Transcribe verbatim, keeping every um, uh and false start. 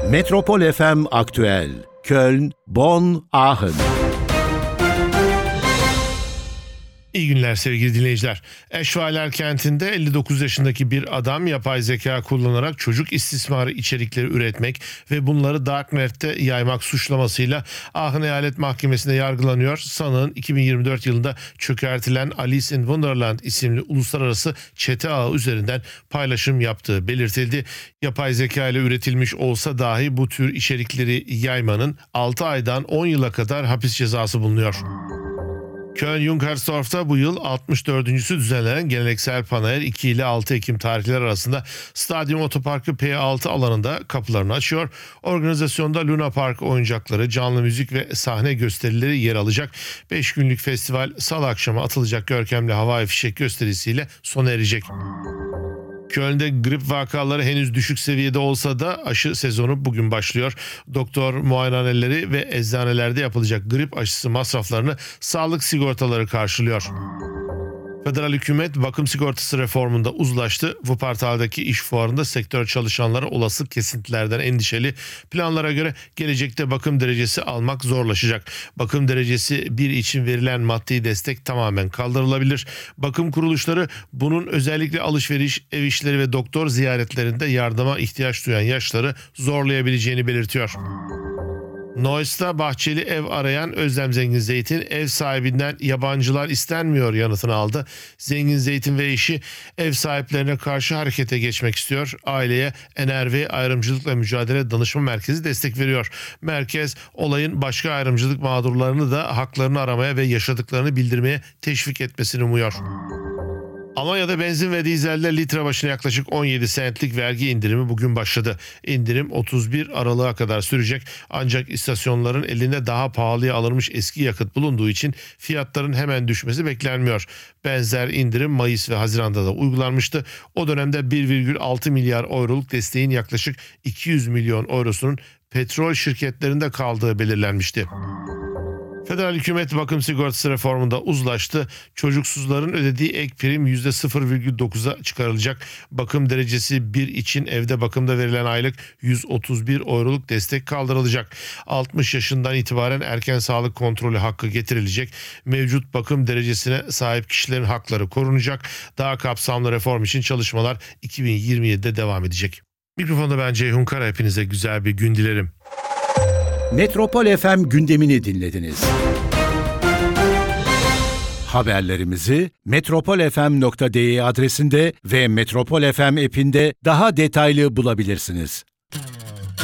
Metropol F M Aktüel. Köln, Bonn, Aachen. İyi günler sevgili dinleyiciler. Eschweiler kentinde elli dokuz yaşındaki bir adam yapay zeka kullanarak çocuk istismarı içerikleri üretmek ve bunları Darknet'te yaymak suçlamasıyla Aachen Eyalet Mahkemesi'nde yargılanıyor. Sanığın iki bin yirmi dört yılında çökertilen Alice in Wonderland isimli uluslararası çete ağı üzerinden paylaşım yaptığı belirtildi. Yapay zeka ile üretilmiş olsa dahi bu tür içerikleri yaymanın altı aydan on yıla kadar hapis cezası bulunuyor. Köln-Junkersdorf'ta bu yıl altmış dördüncüsü düzenlenen geleneksel panayır iki ile altı Ekim tarihleri arasında Stadyum Otoparkı P altı alanında kapılarını açıyor. Organizasyonda Luna Park oyuncakları, canlı müzik ve sahne gösterileri yer alacak. beş günlük festival salı akşamı atılacak görkemli havai fişek gösterisiyle sona erecek. Köln'de grip vakaları henüz düşük seviyede olsa da aşı sezonu bugün başlıyor. Doktor muayenehaneleri ve eczanelerde yapılacak grip aşısı masraflarını sağlık sigortaları karşılıyor. Federal hükümet bakım sigortası reformunda uzlaştı. Wuppertal'daki iş fuarında sektör çalışanları olası kesintilerden endişeli. Planlara göre gelecekte bakım derecesi almak zorlaşacak. Bakım derecesi bir için verilen maddi destek tamamen kaldırılabilir. Bakım kuruluşları bunun özellikle alışveriş, ev işleri ve doktor ziyaretlerinde yardıma ihtiyaç duyan yaşları zorlayabileceğini belirtiyor. Neuss'ta bahçeli ev arayan Özlem Zengin Zeytin ev sahibinden yabancılar istenmiyor yanıtını aldı. Zengin Zeytin ve eşi ev sahiplerine karşı harekete geçmek istiyor. Aileye N R V Ayrımcılıkla Mücadele Danışma Merkezi destek veriyor. Merkez olayın başka ayrımcılık mağdurlarını da haklarını aramaya ve yaşadıklarını bildirmeye teşvik etmesini umuyor. Almanya'da benzin ve dizelde litre başına yaklaşık on yedi sentlik vergi indirimi bugün başladı. İndirim otuz bir Aralık'a kadar sürecek ancak istasyonların elinde daha pahalıya alınmış eski yakıt bulunduğu için fiyatların hemen düşmesi beklenmiyor. Benzer indirim Mayıs ve Haziran'da da uygulanmıştı. O dönemde bir virgül altı milyar euroluk desteğin yaklaşık iki yüz milyon eurosunun petrol şirketlerinde kaldığı belirlenmişti. Federal hükümet bakım sigortası reformunda uzlaştı. Çocuksuzların ödediği ek prim yüzde sıfır virgül dokuza çıkarılacak. Bakım derecesi bir için evde bakımda verilen aylık yüz otuz bir euroluk destek kaldırılacak. altmış yaşından itibaren erken sağlık kontrolü hakkı getirilecek. Mevcut bakım derecesine sahip kişilerin hakları korunacak. Daha kapsamlı reform için çalışmalar iki bin yirmi yedide devam edecek. Mikrofonda ben Ceyhun Kara, hepinize güzel bir gün dilerim. Metropol F M gündemini dinlediniz. Haberlerimizi metropol f m nokta d e adresinde ve Metropol F M app'inde daha detaylı bulabilirsiniz.